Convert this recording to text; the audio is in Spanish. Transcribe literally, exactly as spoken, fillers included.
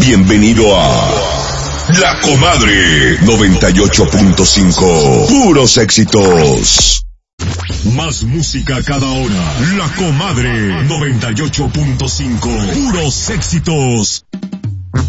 Bienvenido a La Comadre noventa y ocho punto cinco. Puros éxitos. Más música cada hora. La Comadre noventa y ocho punto cinco. Puros éxitos.